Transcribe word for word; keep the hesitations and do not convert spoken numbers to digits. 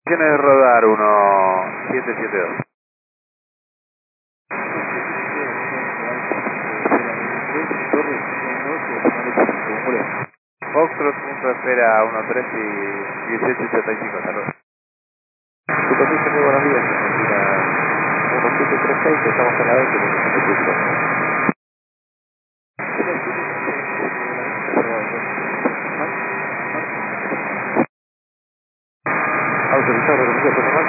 Tiene de rodar uno siete siete dos. Foxtrot, punto de espera uno tres y dieciocho ochenta y cinco, saludos. Superficie, muy buenos días, Argentina uno siete tres seis, estamos en la veinte, autorizado, reconocido,